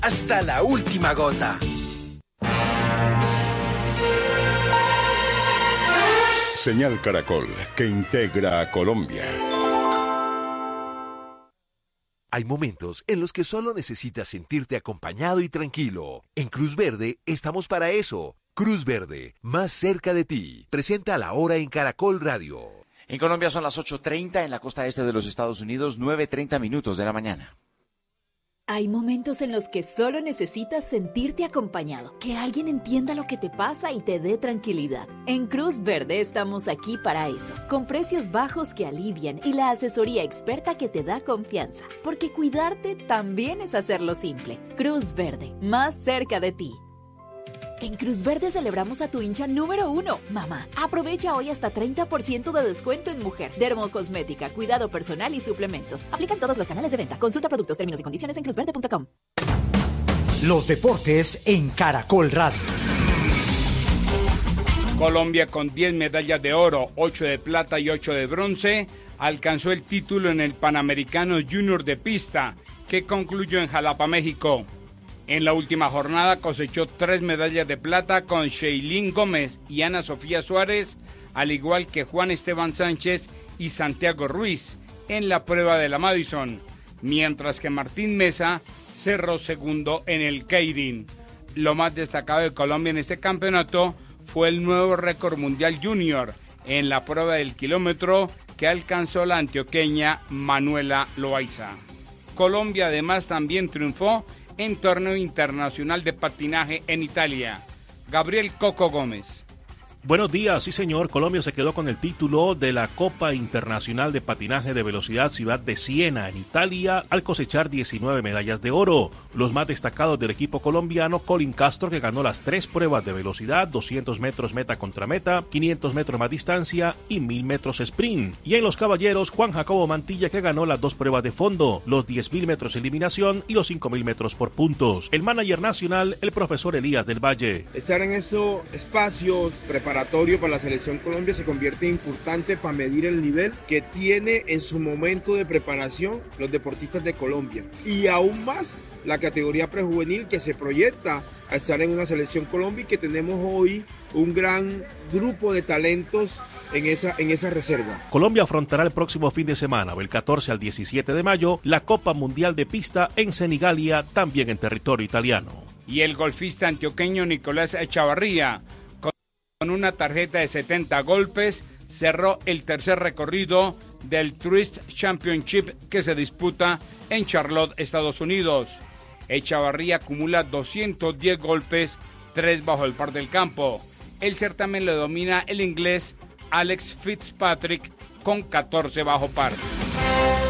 hasta la última gota. Señal Caracol, que integra a Colombia. Hay momentos en los que solo necesitas sentirte acompañado y tranquilo. En Cruz Verde estamos para eso. Cruz Verde, más cerca de ti. Presenta La Hora en Caracol Radio. En Colombia son las 8:30, en la costa este de los Estados Unidos, 9:30 de la mañana. Hay momentos en los que solo necesitas sentirte acompañado, que alguien entienda lo que te pasa y te dé tranquilidad. En Cruz Verde estamos aquí para eso, con precios bajos que alivian y la asesoría experta que te da confianza, porque cuidarte también es hacerlo simple. Cruz Verde, más cerca de ti. En Cruz Verde celebramos a tu hincha número 1, mamá. Aprovecha hoy hasta 30% de descuento en mujer, dermocosmética, cuidado personal y suplementos. Aplican todos los canales de venta. Consulta productos, términos y condiciones en cruzverde.com. Los deportes en Caracol Radio. Colombia, con 10 medallas de oro, 8 de plata y 8 de bronce, alcanzó el título en el Panamericano Junior de pista, que concluyó en Jalapa, México. En la última jornada cosechó 3 medallas de plata con Sheilín Gómez y Ana Sofía Suárez, al igual que Juan Esteban Sánchez y Santiago Ruiz en la prueba de la Madison, mientras que Martín Mesa cerró segundo en el Keirin. Lo más destacado de Colombia en este campeonato fue el nuevo récord mundial junior en la prueba del kilómetro que alcanzó la antioqueña Manuela Loaiza. Colombia además también triunfó en torneo internacional de patinaje en Italia. Gabriel Coco Gómez. Buenos días, sí señor, Colombia se quedó con el título de la Copa Internacional de Patinaje de Velocidad Ciudad de Siena en Italia al cosechar 19 medallas de oro. Los más destacados del equipo colombiano, Colin Castro, que ganó las 3 pruebas de velocidad, 200 metros meta contra meta, 500 metros más distancia y 1000 metros sprint. Y en los caballeros, Juan Jacobo Mantilla, que ganó las 2 pruebas de fondo, los 10.000 metros eliminación y los 5.000 metros por puntos. El manager nacional, el profesor Elías del Valle. Estar en estos espacios preparatorios para la selección Colombia se convierte importante para medir el nivel que tiene en su momento de preparación los deportistas de Colombia, y aún más la categoría prejuvenil que se proyecta a estar en una selección Colombia, y que tenemos hoy un gran grupo de talentos en esa reserva. Colombia afrontará el próximo fin de semana, del 14 al 17 de mayo, la Copa Mundial de Pista en Senigallia, también en territorio italiano. Y el golfista antioqueño Nicolás Echavarría, con una tarjeta de 70 golpes, cerró el tercer recorrido del Tourist Championship que se disputa en Charlotte, Estados Unidos. Echavarría acumula 210 golpes, 3 bajo el par del campo. El certamen lo domina el inglés Alex Fitzpatrick con 14 bajo par.